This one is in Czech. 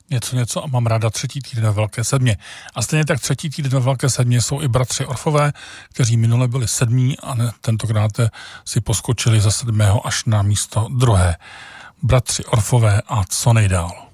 Něco a mám ráda třetí týden ve Velké sedmě. A stejně tak třetí týden ve Velké sedmě jsou i bratři Orfové, kteří minule byli 7. a tentokrát si poskočili ze 7. až na místo 2. Bratři Orfové a Co nejdál.